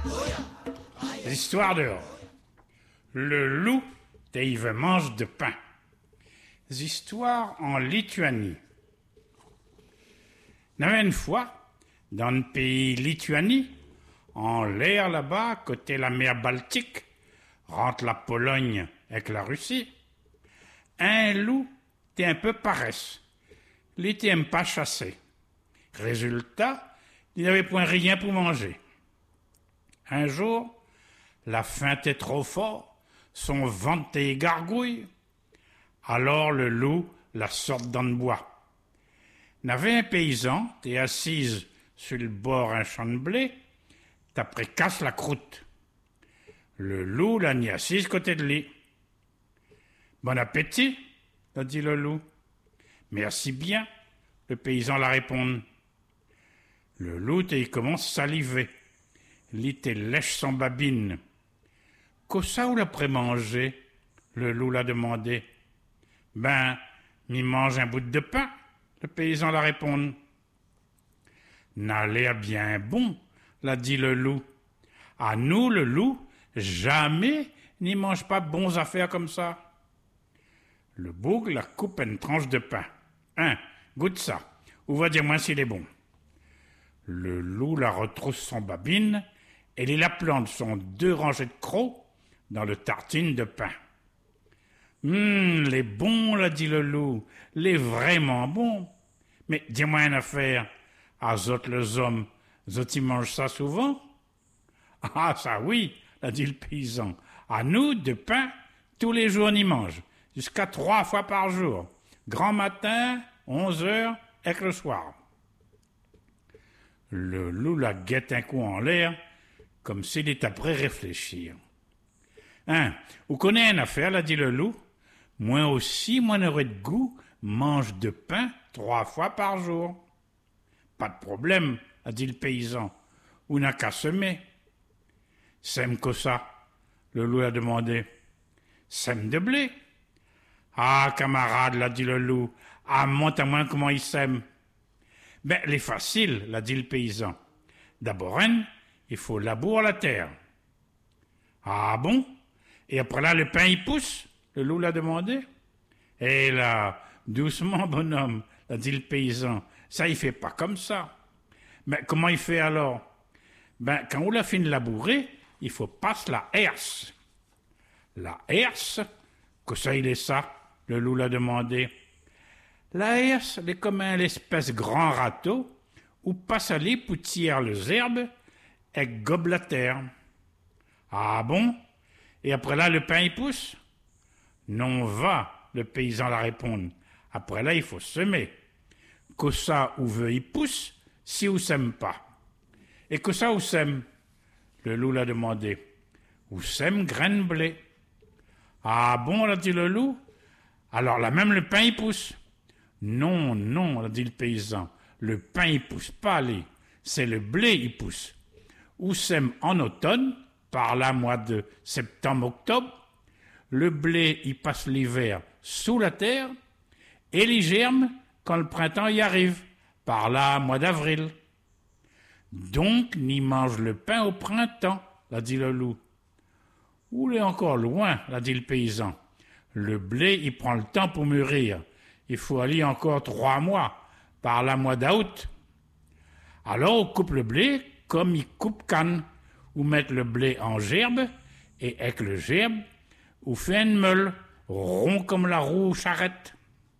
L'histoire dehors. Le loup Dave mange de pain. Histoires en Lituanie. Il y avait une fois, dans le pays Lituanie, en l'air là-bas, côté la mer Baltique, rentre la Pologne avec la Russie, un loup était un peu paresse. Il n'était pas chasser. Résultat, il n'avait point rien pour manger. Un jour, la faim était trop fort, son ventre était gargouille. Alors le loup la sort dans le bois. Il y avait un paysan, t'es assise sur le bord un champ de blé, t'après casse la croûte. Le loup l'a mis assise côté de lui. Bon appétit, a dit le loup. Merci bien, le paysan la répond. Le loup, il commence à saliver. Il te lèche son babine. Qu'au ça ou l'après manger, le loup l'a demandé. Ben, m'y mange un bout de pain, le paysan la répond. N'a l'air bien bon, l'a dit le loup. À nous, le loup, jamais n'y mange pas bons affaires comme ça. Le bouc la coupe une tranche de pain. Goûte ça, ou va dire moi s'il est bon. Le loup la retrousse son babine et il la plante son 2 rangées de crocs dans le tartine de pain. Les bons, l'a dit le loup, les vraiment bons. Mais dis-moi une affaire, à zot les hommes, zot ils mangent ça souvent? Ah, ça oui, l'a dit le paysan. À nous, de pain, tous les jours on y mange, jusqu'à 3 fois par jour. Grand matin, 11 heures, et le soir. Le loup la guette un coup en l'air, comme s'il était après réfléchir. Vous connaissez une affaire, l'a dit le loup. Moi aussi, mon heureux de goût, mange de pain 3 fois par jour. Pas de problème, a dit le paysan. Ou n'a qu'à semer. Sème que ça, le loup a demandé. Sème de blé. Ah, camarade, l'a dit le loup, monte à moi comment il sème. Ben, les facile, l'a dit le paysan. D'abord, il faut labourer la terre. Ah bon? Et après là, le pain, il pousse? Le loup l'a demandé. Et là, doucement, bonhomme, l'a dit le paysan. Ça, il fait pas comme ça. Mais comment il fait alors? Ben, quand on l'a fini de labourer, il faut passer la herse. La herse? Que ça, il est ça? Le loup l'a demandé. La herse, elle est comme un espèce grand râteau où passe à les poutières les herbes et gobe la terre. Ah bon? Et après là, le pain, il pousse? Non, va, le paysan la répond. Après là, il faut semer. Que ça, où veut, il pousse, si ou sème pas. Et que ça, où sème? Le loup l'a demandé. Où sème graine blé? Ah bon, l'a dit le loup. Alors là, même le pain, il pousse. Non, non, l'a dit le paysan. Le pain, il pousse pas, allez. C'est le blé, il pousse. Où sème en automne, par là, mois de septembre-octobre, le blé, il passe l'hiver sous la terre, et il germe quand le printemps y arrive, par là, mois d'avril. Donc, n'y mange le pain au printemps, l'a dit le loup. Où est encore loin, l'a dit le paysan. Le blé, il prend le temps pour mûrir. Il faut aller encore 3 mois, par là, mois d'août. Alors, on coupe le blé comme il coupe canne, ou mettre le blé en gerbe, et avec le gerbe, ou fait une meule, rond comme la roue charrette.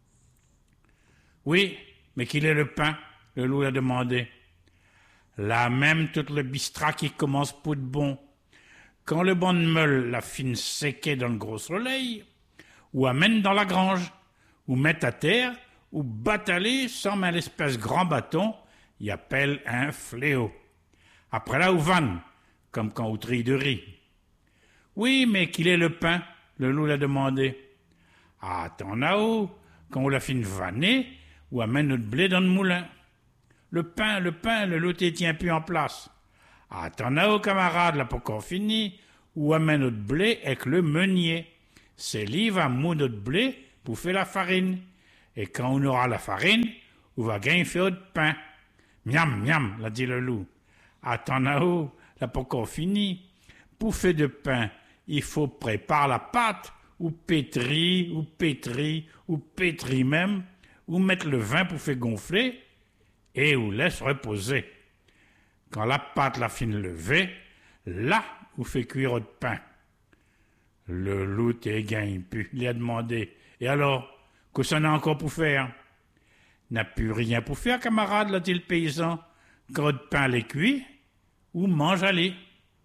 Oui, mais qu'il est le pain, le loup a demandé. Là même, tout le bistrat qui commence pour de bon. Quand le bon de meule la fine séquée dans le gros soleil, ou amène dans la grange, ou met à terre, ou bataler sans un espèce grand bâton, y appelle un fléau. Après là, ou vanne, comme quand on trie de riz. Oui, mais qu'il est le pain, le loup l'a demandé. Ah, t'en as où, quand on l'a fine vanner, ou amène notre blé dans le moulin. Le pain, le loup ne tient plus en place. Ah, t'en as où, camarade, là, pas encore fini, ou amène notre blé avec le meunier. C'est lui va mou notre blé pour faire la farine. Et quand on aura la farine, on va gagner faire de pain. Miam, miam, l'a dit le loup. Ah, t'en as où, n'a pas encore fini. Pour faire de pain, il faut préparer la pâte, ou pétrir, ou pétrir même, ou mettre le vin pour faire gonfler, et ou laisse reposer. Quand la pâte la fin levée, là, vous fait cuire votre pain. Le loup t'est gagne plus, il a demandé. Et alors, que ça n'a encore pour faire? N'a plus rien pour faire, camarade, l'a dit le paysan. Quand votre pain l'est cuit, ou mange allez.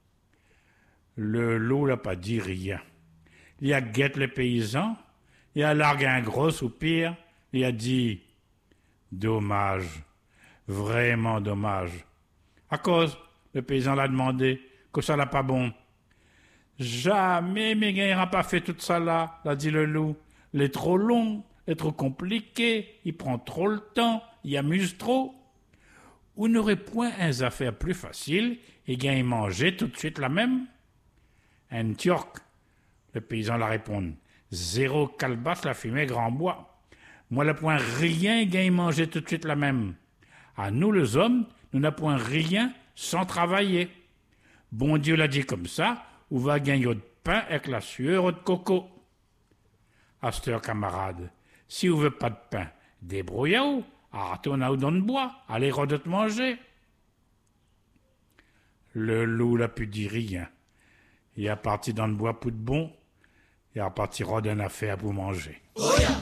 Le loup n'a pas dit rien. Il a guetté le paysan, il a largué un gros soupir, il a dit « Dommage, vraiment dommage. » À cause, le paysan l'a demandé, que ça n'a pas bon. « Jamais mes gars n'ira pas fait tout ça là, l'a dit le loup. Il est trop long, il est trop compliqué, il prend trop le temps, il amuse trop. Ou n'aurait point un affaire plus facile et gagne manger tout de suite la même? » Un tchork. Le paysan la répond. Zéro calebasse la fumée grand bois. Moi, le point rien gagne manger tout de suite la même. À nous, les hommes, nous n'avons point rien sans travailler. Bon Dieu l'a dit comme ça, ou va gagner de pain avec la sueur de coco. À cette heure, camarade, si vous ne veut pas de pain, débrouillez-vous, retournez-vous dans le bois, allez redonner manger. Le loup n'a pu dire rien. Il est parti dans le bois pour de bon, il est parti redonner affaire pour manger. Oh yeah.